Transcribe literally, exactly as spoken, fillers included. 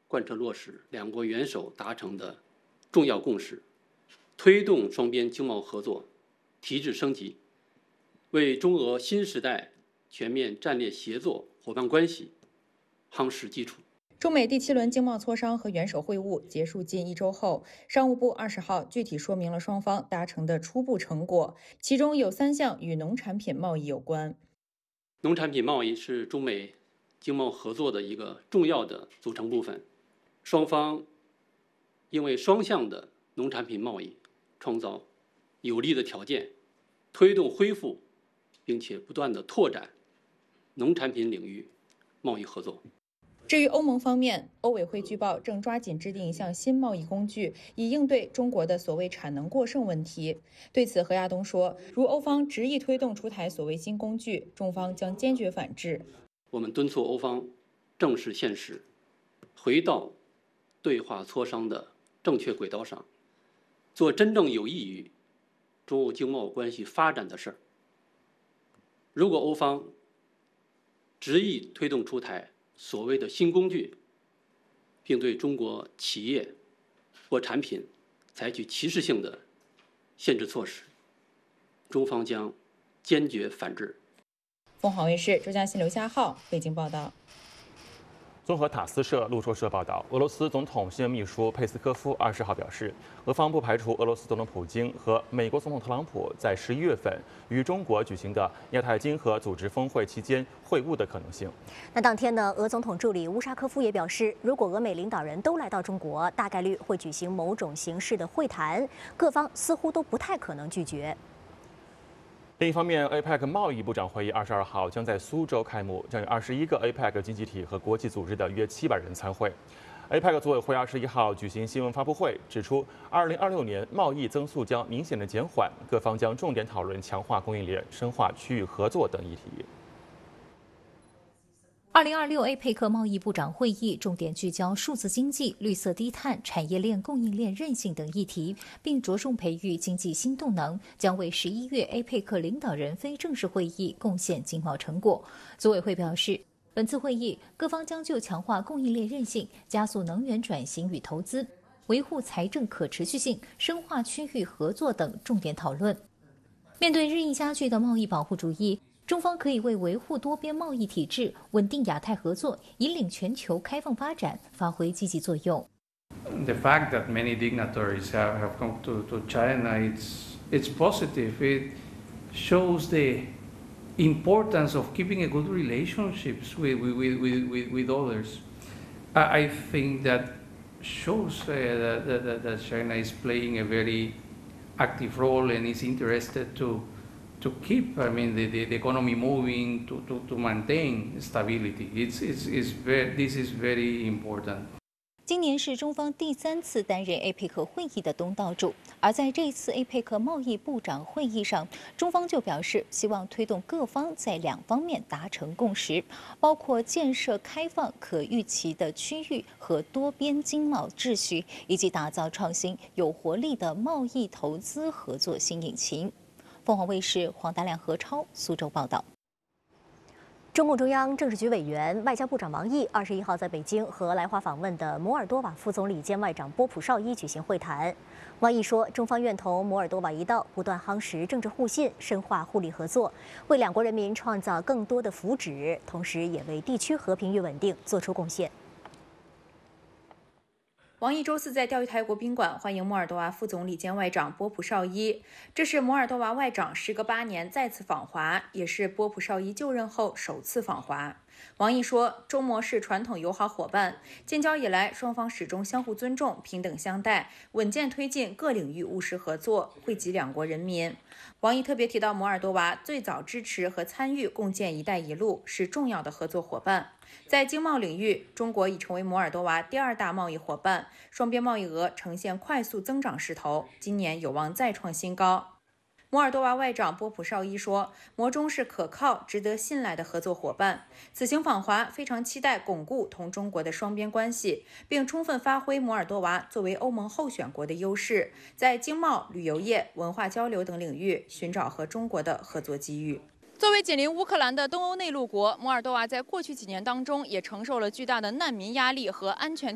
贯彻落实两国元首达成的重要共识，推动双边经贸合作提质升级，为中俄新时代全面战略协作伙伴关系夯实基础。 中美第七轮经贸磋商和元首会晤结束近一周后，商务部二十号具体说明了双方达成的初步成果，其中有三项与农产品贸易有关。 农产品贸易是中美经贸合作的一个重要的组成部分，双方因为双向的农产品贸易创造有利的条件，推动恢复，并且不断的拓展农产品领域贸易合作。 至于欧盟方面，欧委会据报正抓紧制定一项新贸易工具，以应对中国的所谓产能过剩问题。对此，何亚东说，如欧方执意推动出台所谓新工具，中方将坚决反制。 我们敦促欧方正视现实，回到对话磋商的正确轨道上，做真正有益于中欧经贸关系发展的事儿。如果欧方执意推动出台所谓的新工具，并对中国企业或产品采取歧视性的限制措施，中方将坚决反制。 凤凰卫视周佳欣、刘佳浩北京报道。 综合塔斯社、路透社报道，俄罗斯总统新闻秘书佩斯科夫二十号表示，俄方不排除俄罗斯总统普京和美国总统特朗普在十一月份与中国举行的亚太经合组织峰会期间会晤的可能性。 那当天呢，俄总统助理乌沙科夫也表示，如果俄美领导人都来到中国，大概率会举行某种形式的会谈，各方似乎都不太可能拒绝。 另一方面 ，A P E C 贸易部长会议二十二号将在苏州开幕，将有二十一个 A P E C 经济体和国际组织的约七百人参会。A P E C 组委会二十一号举行新闻发布会，指出，二零二六年贸易增速将明显的减缓，各方将重点讨论强化供应链、深化区域合作等议题。 二零二六 A P E C 贸易部长会议重点聚焦数字经济、绿色低碳、产业链供应链韧性等议题，并着重培育经济新动能，将为十一月 A P E C 领导人非正式会议贡献经贸成果。组委会表示，本次会议各方将就强化供应链韧性、加速能源转型与投资、维护财政可持续性、深化区域合作等重点讨论。面对日益加剧的贸易保护主义，中方可以为维护多边贸易体制、稳定亚太合作、引领全球开放发展发挥积极作用。 The fact that many dignitaries have, have come to, to China, it's, it's positive. It shows the importance of keeping a good relationships with, with, with, with, with others. I, I think that shows uh, that, that, that China is playing a very active role and is interested to to keep, I mean, the, the, the economy moving, to, to, to maintain stability. It's, it's, it's very, this is very important. 今年是中方第三次担任 A P E C 会议的东道主，而在这次 A P E C 贸易部长会议上，中方就表示希望推动各方在两方面达成共识，包括建设开放可预期的区域和多边经贸秩序，以及打造创新有活力的贸易投资合作新引擎。凤凰卫视黄达亮、何超苏州报道。 中共中央政治局委员、外交部长王毅二十一号在北京和来华访问的摩尔多瓦副总理兼外长波普绍伊举行会谈。王毅说，中方愿同摩尔多瓦一道，不断夯实政治互信，深化互利合作，为两国人民创造更多的福祉，同时也为地区和平与稳定做出贡献。 王毅周四在钓鱼台国宾馆欢迎摩尔多瓦副总理兼外长波普绍伊，这是摩尔多瓦外长时隔八年再次访华，也是波普绍伊就任后首次访华。王毅说，中摩是传统友好伙伴，建交以来，双方始终相互尊重、平等相待，稳健推进各领域务实合作，惠及两国人民。王毅特别提到，摩尔多瓦最早支持和参与共建“一带一路”，是重要的合作伙伴。在经贸领域，中国已成为摩尔多瓦第二大贸易伙伴，双边贸易额呈现快速增长势头，今年有望再创新高。摩尔多瓦外长波普绍伊说，摩中是可靠、值得信赖的合作伙伴。此行访华，非常期待巩固同中国的双边关系，并充分发挥摩尔多瓦作为欧盟候选国的优势，在经贸、旅游业、文化交流等领域寻找和中国的合作机遇。作为紧邻乌克兰的东欧内陆国，摩尔多瓦在过去几年当中也承受了巨大的难民压力和安全